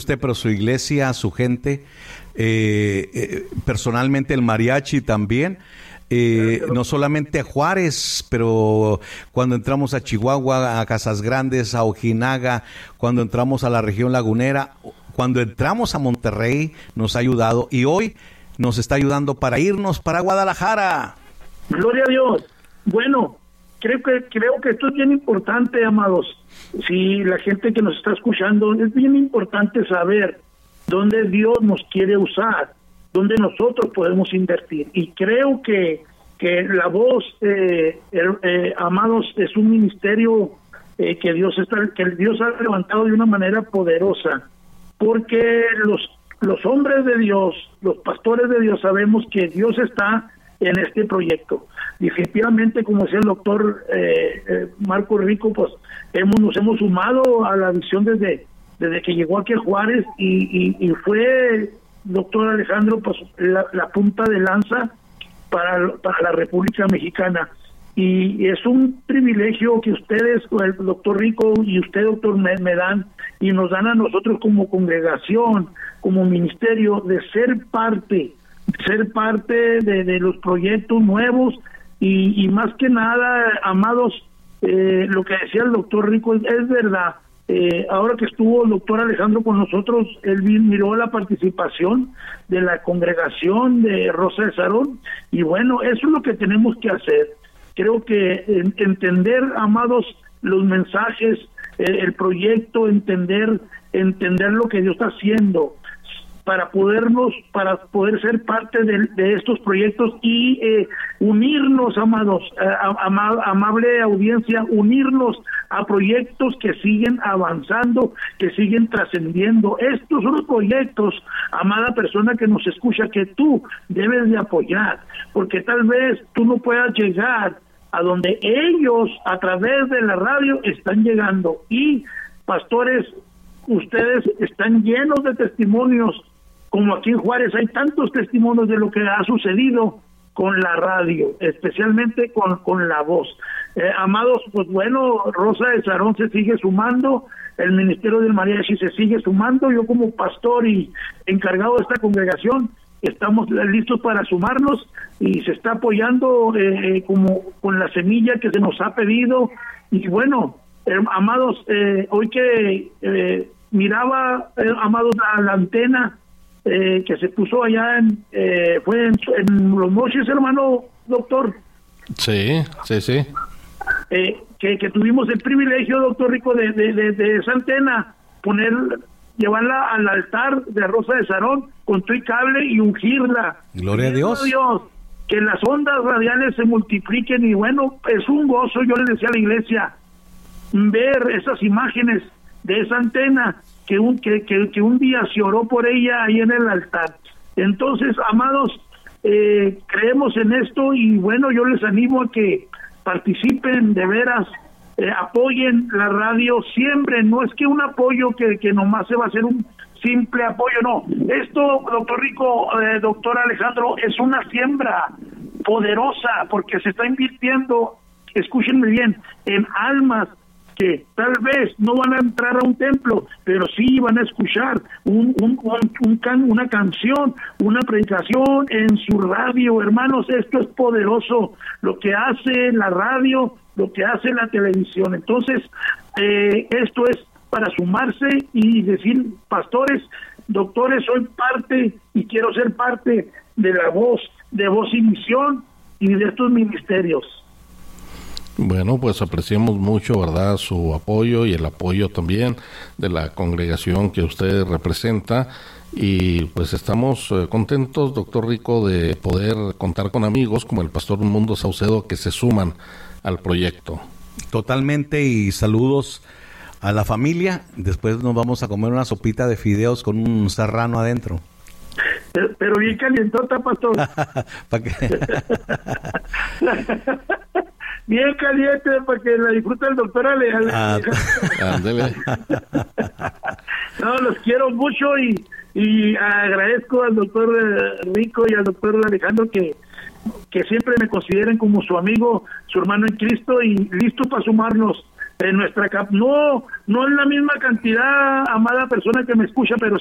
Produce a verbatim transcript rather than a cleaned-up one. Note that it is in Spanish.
usted, pero su iglesia, su gente, eh, eh, personalmente el mariachi también, eh, no solamente a Juárez, pero cuando entramos a Chihuahua, a Casas Grandes, a Ojinaga, cuando entramos a la región lagunera, cuando entramos a Monterrey, nos ha ayudado, y hoy nos está ayudando para irnos para Guadalajara. Gloria a Dios. Bueno, creo que creo que esto es bien importante, amados. Si la gente que nos está escuchando, es bien importante saber dónde Dios nos quiere usar, dónde nosotros podemos invertir. Y creo que que la voz, eh, el, eh, amados, es un ministerio eh, que Dios está, que Dios ha levantado de una manera poderosa, porque los los hombres de Dios, los pastores de Dios, sabemos que Dios está en este proyecto. Definitivamente, como decía el doctor eh, eh, Marco Rico, pues hemos nos hemos sumado a la visión desde desde que llegó aquí a Juárez, y, y, y fue, doctor Alejandro, pues la, la punta de lanza para, para la República Mexicana. Y es un privilegio que ustedes, el doctor Rico y usted, doctor, me, me dan, y nos dan a nosotros como congregación, como ministerio, de ser parte, ser parte de, de los proyectos nuevos, y, y más que nada, amados, eh, lo que decía el doctor Rico es, es verdad. Eh, ahora que estuvo el doctor Alejandro con nosotros, él miró la participación de la congregación de Rosa de Sarón, y bueno, eso es lo que tenemos que hacer. Creo que en, entender, amados, los mensajes, eh, el proyecto, entender, entender lo que Dios está haciendo, para podernos, para poder ser parte de, de estos proyectos y eh, unirnos, amados, eh, ama, amable audiencia, unirnos a proyectos que siguen avanzando, que siguen trascendiendo. Estos son los proyectos, amada persona que nos escucha, que tú debes de apoyar, porque tal vez tú no puedas llegar a donde ellos, a través de la radio, están llegando. Y, pastores, ustedes están llenos de testimonios, como aquí en Juárez hay tantos testimonios de lo que ha sucedido con la radio, especialmente con, con la voz. Eh, amados, pues bueno, Rosa de Sarón se sigue sumando, el Ministerio del Mariachi se sigue sumando, yo como pastor y encargado de esta congregación, estamos listos para sumarnos, y se está apoyando eh, como con la semilla que se nos ha pedido. Y bueno, eh, amados, eh, hoy que eh, miraba, eh, amados, la, la antena eh, que se puso allá en, eh, fue en, en Los Mochis, hermano doctor. Sí, sí, sí. Eh, que, que tuvimos el privilegio, doctor Rico, de, de, de, de esa antena, poner, llevarla al altar de Rosa de Sarón con tu y cable y ungirla. Gloria a Dios. Dios. Que las ondas radiales se multipliquen, y bueno, es un gozo, yo le decía a la iglesia, ver esas imágenes de esa antena, que un, que, que, que un día se oró por ella ahí en el altar. Entonces, amados, eh, creemos en esto, y bueno, yo les animo a que participen de veras, eh, apoyen la radio siempre. No es que un apoyo que, que nomás se va a hacer un simple apoyo, no. Esto, doctor Rico, eh, doctor Alejandro, es una siembra poderosa, porque se está invirtiendo, escúchenme bien, en almas que tal vez no van a entrar a un templo, pero sí van a escuchar un, un, un, un can, una canción, una predicación en su radio. Hermanos, esto es poderoso, lo que hace la radio, lo que hace la televisión. Entonces, eh, esto es para sumarse y decir, pastores, doctores, soy parte y quiero ser parte de la voz, de Voz y Misión y de estos ministerios. Bueno, pues apreciamos mucho, ¿verdad?, su apoyo y el apoyo también de la congregación que usted representa, y pues estamos eh, contentos, doctor Rico, de poder contar con amigos como el pastor Mundo Saucedo que se suman al proyecto. Totalmente, y saludos a la familia. Después nos vamos a comer una sopita de fideos con un serrano adentro. Pero, pero bien calientota, pastor. ¿Para qué? Bien caliente, para que la disfrute el doctor Ale. Ah, ándele. No, los quiero mucho, y, y agradezco al doctor Rico y al doctor Alejandro que, que siempre me consideren como su amigo, su hermano en Cristo, y listo para sumarnos de nuestra cap no no es la misma cantidad, amada persona que me escucha, pero